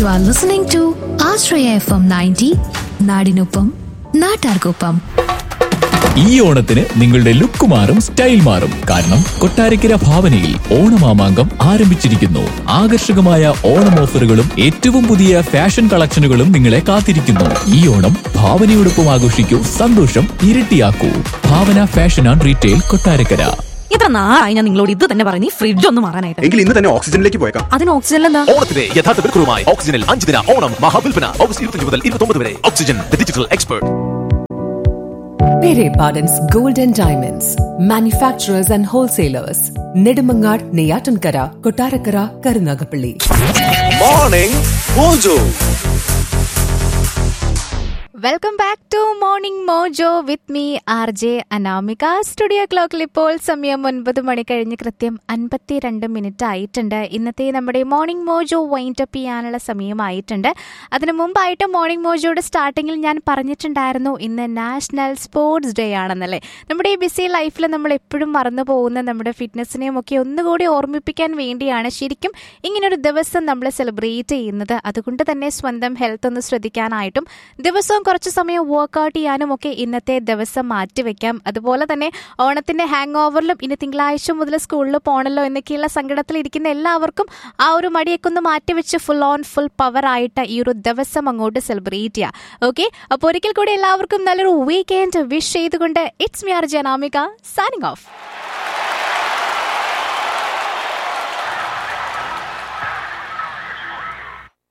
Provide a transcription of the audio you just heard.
You are listening to Ashraya FM 90, നാടിനൊപ്പം നാട്ടാർക്കൊപ്പം. ഈ ഓണത്തിന് നിങ്ങളുടെ ലുക്ക് മാറും, സ്റ്റൈൽ മാറും. കാരണം കൊട്ടാരക്കര ഭാവനയിൽ ഓണമാമാങ്കം ആരംഭിച്ചിരിക്കുന്നു. ആകർഷകമായ ഓണം ഓഫറുകളും ഏറ്റവും പുതിയ ഫാഷൻ കളക്ഷനുകളും നിങ്ങളെ കാത്തിരിക്കുന്നു. ഈ ഓണം ഭാവനയോടൊപ്പം ആഘോഷിക്കൂ, സന്തോഷം ഇരട്ടിയാക്കൂ. ഭാവന ഫാഷൻ ആൻഡ് റീറ്റെയിൽ, കൊട്ടാരക്കര. ഇത്ര നാളായി ഞാൻ നിങ്ങളോട് ഇത് തന്നെ പറഞ്ഞു, ഫ്രിഡ്ജ് ഒന്ന് മാറാനായിട്ട്. എങ്കിൽ ഇന്ന് തന്നെ ഓക്സിജനിലേക്ക് പോയേക്കാം. അതിന് ഓക്സിജൻ എന്താ? ഓണത്തിന്റെ യഥാർത്ഥ വിൽക്കുറവുമായി ഓക്സിജനിൽ 5 ദിന ഓണം മഹാവിൽപ്പന ഓഗസ്റ്റ് 25 മുതൽ 29 വരെ. Oxygen, the digital expert. Pere Pardon's Gold and Diamonds, manufacturers and wholesalers. Nedimangar, Neyatankara, Kottarakara, Karunagapalli. Morning Mojo. Welcome back to morning mojo with me RJ Anamika. Studio ക്ലോക്കിൽ ഇപ്പോൾ സമയം 9 മണി കഴിഞ്ഞ് കൃത്യം 52 ആയിട്ടുണ്ട്. ഇന്നത്തെ നമ്മുടെ മോർണിംഗ് മോജോ വൈൻഡ് അപ്പ് ചെയ്യാനുള്ള സമയമായിട്ടുണ്ട്. അതിന് മുമ്പായിട്ട് മോർണിംഗ് മോജോയുടെ സ്റ്റാർട്ടിങ്ങിൽ ഞാൻ പറഞ്ഞിട്ടുണ്ടായിരുന്നു ഇന്ന് നാഷണൽ സ്പോർട്സ് ഡേ ആണെന്നല്ലേ. നമ്മുടെ ഈ ബിസി ലൈഫിൽ നമ്മൾ എപ്പോഴും മറന്നു പോകുന്ന നമ്മുടെ ഫിറ്റ്നസിനെയും ഒക്കെ ഒന്നുകൂടി ഓർമ്മിപ്പിക്കാൻ വേണ്ടിയാണ് ശരിക്കും ഇങ്ങനൊരു ദിവസം നമ്മൾ സെലിബ്രേറ്റ് ചെയ്യുന്നത്. അതുകൊണ്ട് തന്നെ സ്വന്തം ഹെൽത്ത് ഒന്ന് ശ്രദ്ധിക്കാനായിട്ടും ദിവസവും കുറച്ച് സമയം വർക്ക്ഔട്ട് ചെയ്യാനും ഒക്കെ ഇന്നത്തെ ദിവസം മാറ്റിവെക്കാം. അതുപോലെ തന്നെ ഓണത്തിന്റെ ഹാങ് ഓവറിലും ഇനി തിങ്കളാഴ്ച മുതൽ സ്കൂളിൽ പോകണല്ലോ എന്നൊക്കെയുള്ള സങ്കടത്തിലിരിക്കുന്ന എല്ലാവർക്കും ആ ഒരു മടിയൊക്കെ ഒന്ന് മാറ്റിവെച്ച് ഫുൾ ഓൺ ഫുൾ പവർ ആയിട്ട് ഈ ഒരു ദിവസം അങ്ങോട്ട് സെലിബ്രേറ്റ് ചെയ്യാം. ഓക്കെ, അപ്പോൾ ഒരിക്കൽ കൂടി എല്ലാവർക്കും നല്ലൊരു വീക്കെൻഡ് വിഷ് ചെയ്തുകൊണ്ട് it's me RJ Anamika signing off.